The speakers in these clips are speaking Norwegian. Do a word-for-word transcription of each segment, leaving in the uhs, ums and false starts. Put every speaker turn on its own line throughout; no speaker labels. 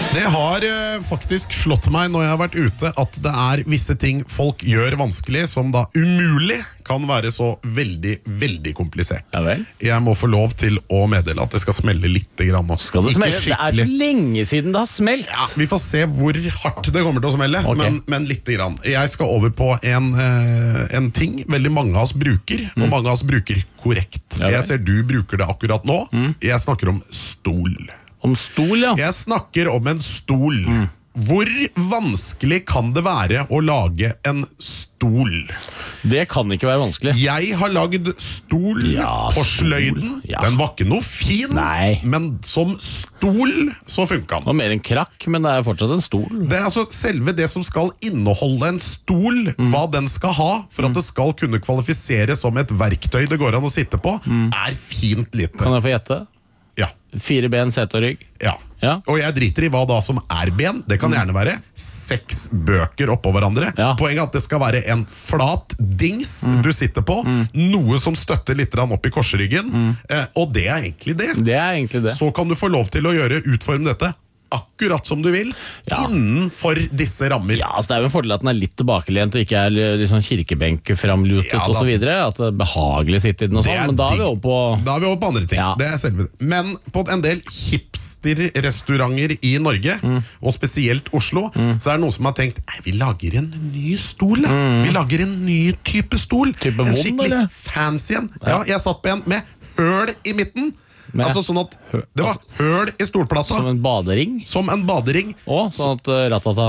Det har uh, faktisk slått meg når jeg har vært ute at det er visse ting folk gjør vanskelig som da umulig kan være så veldig, veldig komplisert.
Ja vel?
Jeg må få lov til å meddele at det skal smelle litt grann nå.
Skal det smelle? Det er så lenge siden det har smelt.
Ja, vi får se hvor hardt det kommer til å smelle,
okay.
men, men litt grann. Jeg skal over på en, uh, en ting veldig mange av oss bruker, mm. og mange av oss bruker korrekt. Ja, jeg ser du bruker det akkurat nå. Mm. Jeg snakker om stol.
Om stol, ja.
Jeg snakker om en stol. Mm. Hvor vanskelig kan det være å lage en stol?
Det kan ikke være vanskelig.
Jeg har lagd stol ja, på sløyden. Ja. Den var ikke noe fin,
Nei.
men som stol så funka den.
Det var mer en krakk, men det er fortsatt en stol.
Det er altså selve det som skal inneholde en stol, mm. hva den skal ha, for at det skal kunne kvalifisere som et verktøy det går an å sitte på, mm. er fint lite.
Kan jeg få gjette?
Ja.
Fire ben, sete og rygg?
Ja.
Ja.
Og jeg driter i hva da som er ben. Det kan gjerne være seks bøker oppå hverandre.
Ja.
Poenget er at det skal være en flat dings mm. du sitter på, mm. noe som støtter litt opp i korsryggen, mm. eh, og det er egentlig det.
Det er egentlig det.
Så kan du få lov til å gjøre utforme dette akkurat som du vil, ja. innenfor disse rammer.
Ja, altså det er jo en fordel at den er litt tilbakelent og ikke er liksom kirkebenk framlutet ja, og så videre, at det er behagelig å sitte i den og sånn, men da er vi over på...
Da er vi over på andre ting, ja. det er selve. Men på en del hipster-restauranter i Norge, mm. og spesielt Oslo, mm. så er det noen som har tenkt, nei, vi lager en ny stol, mm. vi lager en ny type stol.
Type
en
vond,
skikkelig
eller?
fancy en. Ja, jeg satt på en med høl i midten, Med, altså sånn at det var høl i stolplata.
Som en badering?
Som en badering.
Og sånn at uh, ratata...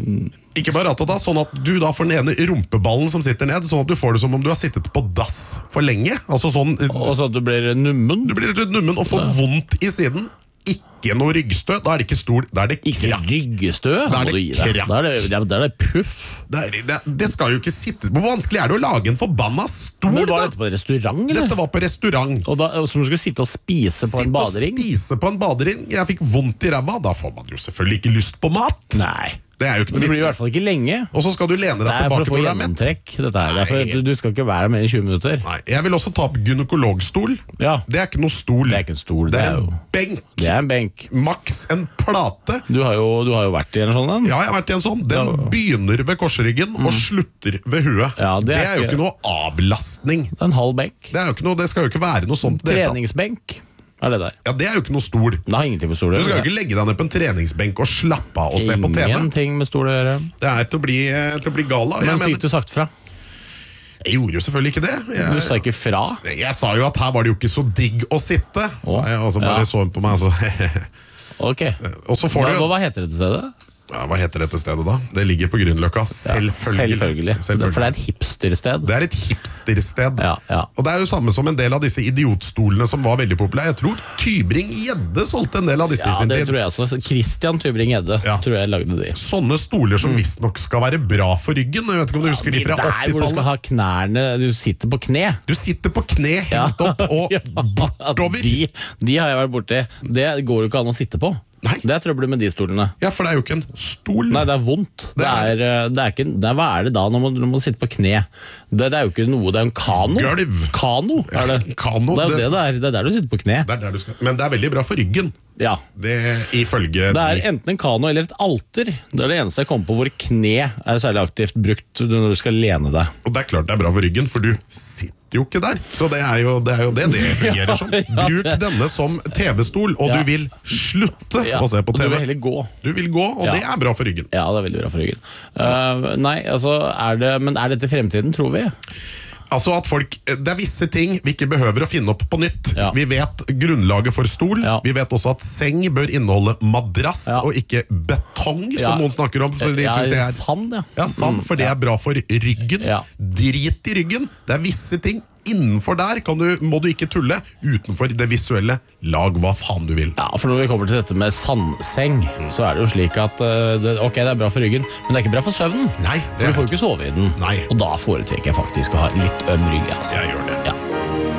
Ikke bare ratata, sånn at du da får den ene rumpeballen som sitter ned, sånn at du får det som om du har sittet på dass for lenge. Altså sånn...
Og så at du blir nummen?
Du blir nummen og får ja. vondt i siden. Ikke noe ryggstø, da er det ikke stol, da er det krakk.
Ikke ryggstø?
Da er det krakk.
Da er det, da er det puff.
Det, er, det, det skal jo ikke sitte... Hvor vanskelig er det å lage en forbanna stol,
da? Men var
da?
dette på restaurant, eller?
Dette var på restaurant.
Og da, som du skulle sitte og spise på
sitte
en badering?
Sitte og spise på en badering. Jeg fikk vondt i ræva, da får man jo selvfølgelig ikke lyst på mat.
Nei.
Det er jo ikke noe
det blir
vits.
i hvert fall ikke lenge.
Og så skal du lene deg tilbake når du er mett.
Det er for å få gjennomtrekk, dette her. For du, du skal ikke være med i tjue minutter.
Nei, jeg vil også ta opp gynekologstol.
Ja.
Det er ikke noe stol.
Det er ikke en stol.
Det er en
jo...
benk.
Det er en benk.
Maks en plate.
Du har jo, du har jo vært i en sånn den.
Ja, jeg har vært i en sånn. Den
ja.
begynner ved korsryggen mm. og slutter ved huet.
Ja, det, er
det er jo
ikke...
ikke noe avlastning.
Det er en halv benk.
Det, er jo ikke noe, det skal jo ikke være noe sånt.
Treningsbenk. Er det der?
Ja, det er jo ikke noe stol.
Det har ingenting med stol å gjøre.
Du skal jo ikke legge deg ned på en treningsbenk og slappe av og se på T V.
Ingenting med stol å gjøre.
Det er til å bli, til å bli gala.
Men
jeg
fikk
mener...
du sagt fra?
Jeg gjorde jo selvfølgelig ikke det. Jeg...
Du sa ikke fra?
Jeg sa jo at her var det jo ikke så digg å sitte. Så jeg også bare ja. så på meg. Så...
ok.
Og så får
hva,
du...
hva heter det til stedet?
Ja, hva heter dette stedet da? Det ligger på Grünerløkka, selvfølgelig.
Ja, selvfølgelig. selvfølgelig. For det er et hipstersted.
Det er et hipstersted.
Ja, ja.
Og det er jo samme som en del av disse idiotstolene som var veldig populære. Jeg tror Tybring-Gjedde solgte en del av disse
ja,
i sin tid.
Ja, det tror jeg også. Christian Tybring-Gjedde ja. tror jeg lagde de.
Sånne stoler som mm. visst nok skal være bra for ryggen. Jeg vet ikke om du husker de fra åttitallet.
Der hvor du skal ha knærne, du sitter på kne.
Du sitter på kne, hengt opp og bortover.
De, de har jeg vært borti. Det går jo ikke an å sitte på.
Nei.
Det er trøbbel med de stolene.
Ja, for det er jo ikke en stol.
Nei, det er vondt. Det er, det er, det er ikke, det er, hva er det da når man, når man sitter på kne? Det, det er jo ikke noe, det er en kano.
Gølv.
Kano, er det.
Ja, kano,
det er jo det, det, er, det er der du sitter på kne.
Det er der du skal. Men det er veldig bra for ryggen.
Ja.
Det, ifølge
det er
de...
enten en kano eller et alter. Det er det eneste jeg kommer på hvor kne er særlig aktivt brukt når du skal lene deg.
Og det er klart det er bra for ryggen, for du sitter jo ikke der. Så det er jo det er jo det, det fungerer som. Bruk denne som T V-stol, og ja. du vil slutte ja. å se på T V.
Og du vil heller gå.
Du vil gå, og
ja.
det er bra for ryggen.
Ja, det er veldig bra for ryggen. Uh, nei, altså, er det, men er dette fremtiden, tror vi?
Altså at folk, det er visse ting vi ikke behøver å finne opp på nytt.
Ja.
Vi vet grunnlaget for stol.
Ja.
Vi vet også at seng bør inneholde madrass ja. og ikke betong, som
ja.
noen snakker om. Så de
ja,
synes det er
sand, ja.
Ja, sand, for det er bra for ryggen.
Ja.
Drit i ryggen. Det er visse ting. Innenfor der kan du, må du ikke tulle. Utenfor det visuelle, lag hva faen du vil.
Ja, for når vi kommer til dette med sandseng, mm. så er det jo slik at uh, det, ok, det er bra for ryggen, men det er ikke bra for søvnen.
Nei,
for du får jo ikke sove i den.
Nei.
Og da foretrekker jeg faktisk å ha litt øm rygg. Altså.
Jeg gjør det.
Ja.